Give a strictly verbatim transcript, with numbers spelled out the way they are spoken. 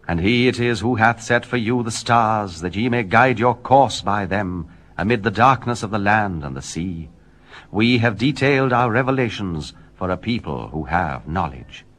And he it is who hath set for you the stars, that ye may guide your course by them, amid the darkness of the land and the sea. We have detailed our revelations for a people who have knowledge.